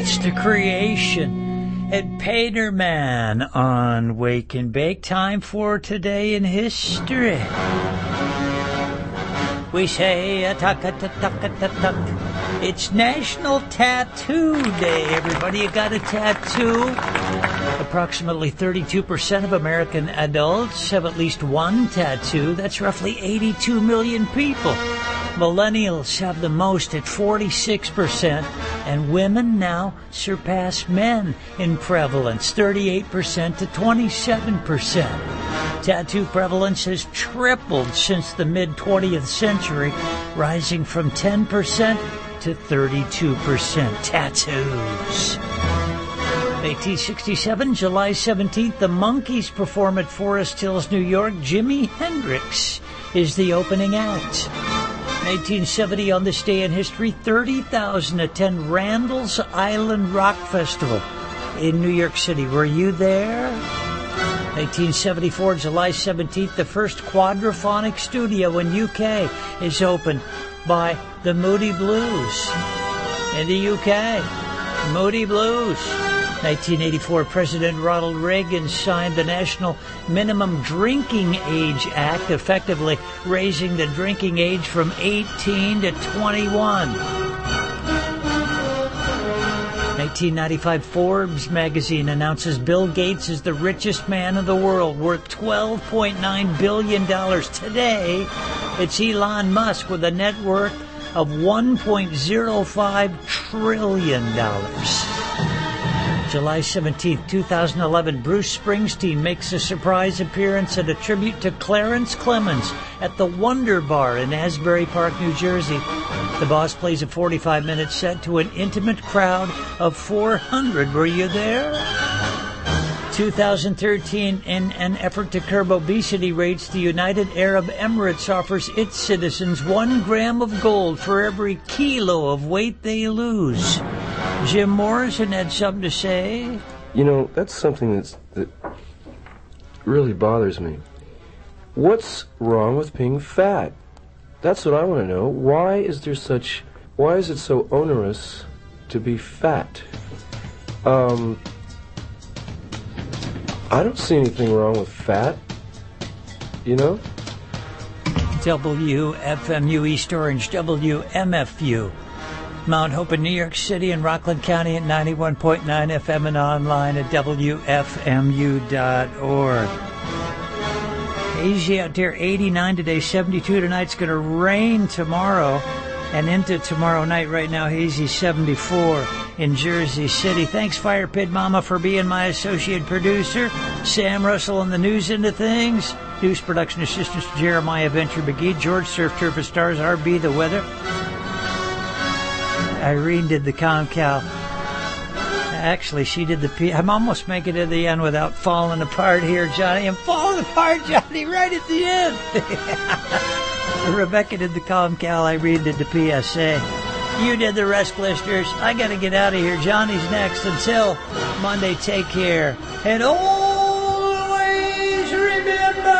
That's the creation at Paterman on Wake and Bake. Time for Today in History. We say it's National Tattoo Day. Everybody, you got a tattoo? Approximately 32% of American adults have at least one tattoo. That's roughly 82 million people. Millennials have the most at 46%, and women now surpass men in prevalence, 38% to 27%. Tattoo prevalence has tripled since the mid-20th century, rising from 10% to 32% tattoos. 1867, July 17th, the Monkees perform at Forest Hills, New York. Jimi Hendrix is the opening act. 1870, on this day in history, 30,000 attend Randall's Island Rock Festival in New York City. Were you there? 1874, July 17th, the first quadraphonic studio in UK is opened by the Moody Blues. In the UK, Moody Blues. 1984, President Ronald Reagan signed the National Minimum Drinking Age Act, effectively raising the drinking age from 18 to 21. 1995, Forbes magazine announces Bill Gates is the richest man in the world, worth $12.9 billion. Today, it's Elon Musk with a net worth of $1.05 trillion. July 17th, 2011, Bruce Springsteen makes a surprise appearance at a tribute to Clarence Clemens at the Wonder Bar in Asbury Park, New Jersey. The Boss plays a 45-minute set to an intimate crowd of 400. Were you there? 2013, in an effort to curb obesity rates, the United Arab Emirates offers its citizens 1 gram of gold for every kilo of weight they lose. Jim Morrison had something to say. You know, that's something that really bothers me. What's wrong with being fat? That's what I want to know. Why is it so onerous to be fat? I don't see anything wrong with fat, you know? WFMU East Orange, WMFU. Mount Hope in New York City and Rockland County at 91.9 FM and online at WFMU.org. Hazy out there, 89 today, 72 tonight. It's going to rain tomorrow and into tomorrow night. Right now, hazy 74 in Jersey City. Thanks, Fire Pit Mama, for being my associate producer. Sam Russell on the news end of things. News production assistants Jeremiah Venture McGee. George Surf Turf of Stars. RB the weather. Irene did the ComCal. Actually, she did the P. I'm almost making it to the end without falling apart here, Johnny. I'm falling apart, Johnny, right at the end. Rebecca did the ComCal. Irene did the PSA. You did the rest, listeners. I got to get out of here. Johnny's next. Until Monday, take care. And